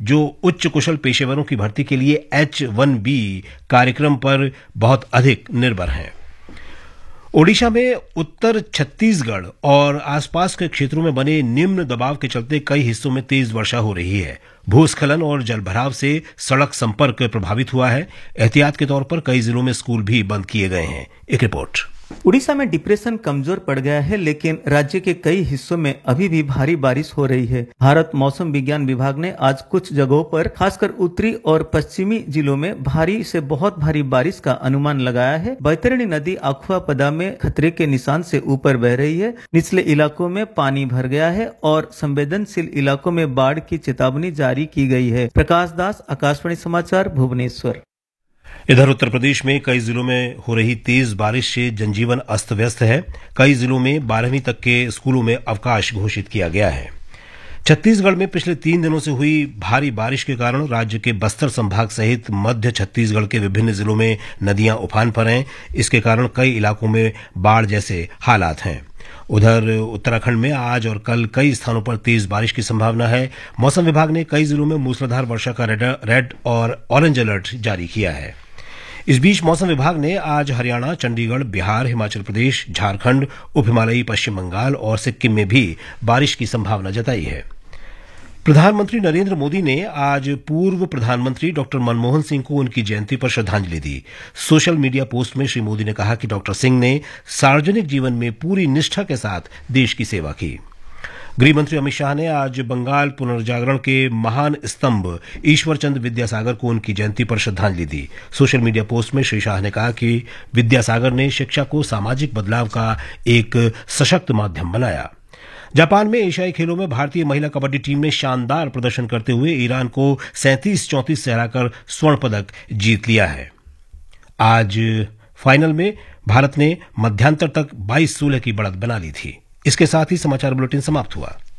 जो उच्च कुशल पेशेवरों की भर्ती के लिए H1B कार्यक्रम पर बहुत अधिक निर्भर हैं। ओडिशा में उत्तर छत्तीसगढ़ और आसपास के क्षेत्रों में बने निम्न दबाव के चलते कई हिस्सों में तेज वर्षा हो रही है। भूस्खलन और जलभराव से सड़क संपर्क प्रभावित हुआ है। एहतियात के तौर पर कई जिलों में स्कूल भी बंद किए गए हैं। एक रिपोर्ट। उड़ीसा में डिप्रेशन कमजोर पड़ गया है, लेकिन राज्य के कई हिस्सों में अभी भी भारी बारिश हो रही है। भारत मौसम विज्ञान विभाग ने आज कुछ जगहों पर खासकर उत्तरी और पश्चिमी जिलों में भारी से बहुत भारी बारिश का अनुमान लगाया है। बैतरणी नदी अखुआपदा में खतरे के निशान से ऊपर बह रही है। निचले इलाकों में पानी भर गया है और संवेदनशील इलाकों में बाढ़ की चेतावनी जारी की गई है। प्रकाश दास, आकाशवाणी समाचार, भुवनेश्वर। इधर उत्तर प्रदेश में कई जिलों में हो रही तेज बारिश से जनजीवन अस्त व्यस्त है। कई जिलों में 12वीं तक के स्कूलों में अवकाश घोषित किया गया है। छत्तीसगढ़ में पिछले 3 दिनों से हुई भारी बारिश के कारण राज्य के बस्तर संभाग सहित मध्य छत्तीसगढ़ के विभिन्न जिलों में नदियां उफान पर हैं। इसके कारण कई इलाकों में बाढ़ जैसे हालात हैं। उधर उत्तराखंड में आज और कल कई स्थानों पर तेज बारिश की संभावना है। मौसम विभाग ने कई जिलों में मूसलाधार वर्षा का रेड और ऑरेंज अलर्ट जारी किया है। इस बीच मौसम विभाग ने आज हरियाणा, चंडीगढ़, बिहार, हिमाचल प्रदेश, झारखंड, उप हिमालयी पश्चिम बंगाल और सिक्किम में भी बारिश की संभावना जताई है। प्रधानमंत्री नरेंद्र मोदी ने आज पूर्व प्रधानमंत्री डॉक्टर मनमोहन सिंह को उनकी जयंती पर श्रद्धांजलि दी। सोशल मीडिया पोस्ट में श्री मोदी ने कहा कि डॉक्टर सिंह ने सार्वजनिक जीवन में पूरी निष्ठा के साथ देश की सेवा की। गृह मंत्री अमित शाह ने आज बंगाल पुनर्जागरण के महान स्तंभ ईश्वर चंद्र विद्यासागर को उनकी जयंती पर श्रद्धांजलि दी। सोशल मीडिया पोस्ट में श्री शाह ने कहा कि विद्यासागर ने शिक्षा को सामाजिक बदलाव का एक सशक्त माध्यम बनाया। जापान में एशियाई खेलों में भारतीय महिला कबड्डी टीम ने शानदार प्रदर्शन करते हुए ईरान को 37-34 से हराकर स्वर्ण पदक जीत लिया है। आज फाइनल में भारत ने मध्यांतर तक 22-16 की बढ़त बना ली थी। इसके साथ ही समाचार बुलेटिन समाप्त हुआ।